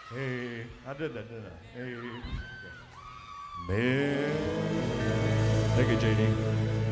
Hey, I did that, didn't I? Hey. Man. Thank you, JD.